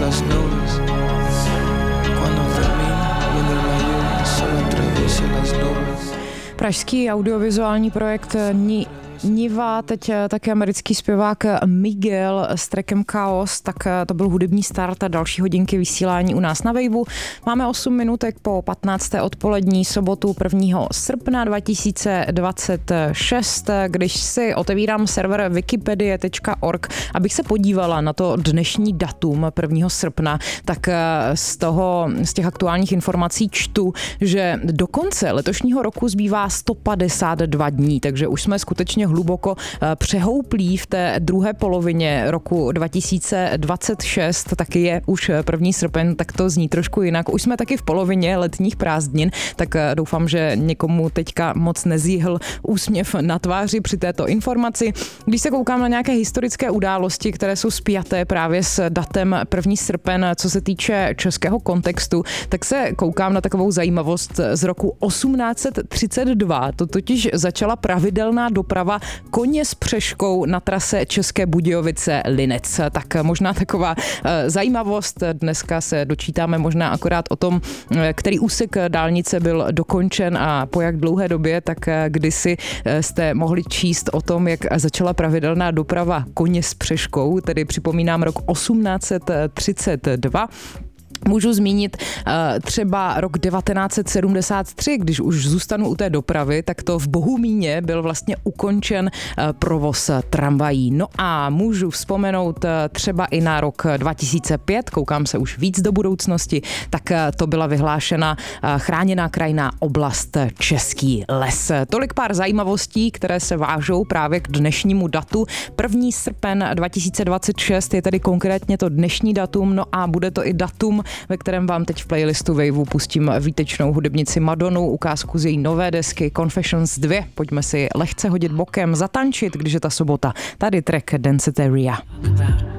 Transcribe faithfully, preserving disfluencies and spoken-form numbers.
las nubes. Cuando termine, viene la lluvia, solo atraviesa las nubes. Pražský audiovizuální projekt Ni Niva, teď také americký zpěvák Miguel s trackem Chaos, tak to byl hudební start a další hodinky vysílání u nás na Waveu. Máme osm minutek po patnácté odpolední sobotu prvního srpna dva tisíce dvacet šest, když si otevírám server wikipedie tečka org, abych se podívala na to dnešní datum prvního srpna, tak z toho, z těch aktuálních informací čtu, že do konce letošního roku zbývá sto padesát dva dní, takže už jsme skutečně hluboko přehouplí v té druhé polovině roku dva tisíce dvacet šest, taky je už první srpen, tak to zní trošku jinak. Už jsme taky v polovině letních prázdnin, tak doufám, že někomu teďka moc nezjihl úsměv na tváři při této informaci. Když se koukám na nějaké historické události, které jsou spjaté právě s datem první srpen, co se týče českého kontextu, tak se koukám na takovou zajímavost z roku osmnáct set třicet dva. To totiž začala pravidelná doprava koně s přeškou na trase České Budějovice-Linec. Tak možná taková zajímavost. Dneska se dočítáme možná akorát o tom, který úsek dálnice byl dokončen a po jak dlouhé době, tak kdysi jste mohli číst o tom, jak začala pravidelná doprava koně s přeškou, tedy připomínám rok osmnáct set třicet dva. Můžu zmínit uh, třeba rok devatenáct set sedmdesát tři, když už zůstanu u té dopravy, tak to v Bohumíně byl vlastně ukončen uh, provoz tramvají. No a můžu vzpomenout uh, třeba i na rok dva tisíce pět, koukám se už víc do budoucnosti, tak uh, to byla vyhlášena uh, chráněná krajinná oblast Český les. Tolik pár zajímavostí, které se vážou právě k dnešnímu datu. první srpen dva tisíce dvacet šest je tedy konkrétně to dnešní datum, no a bude to i datum, ve kterém vám teď v playlistu Waveu pustím výtečnou hudebnici Madonu, ukázku z její nové desky Confessions dva. Pojďme si lehce hodit bokem, zatančit, když je ta sobota. Tady track Danceteria.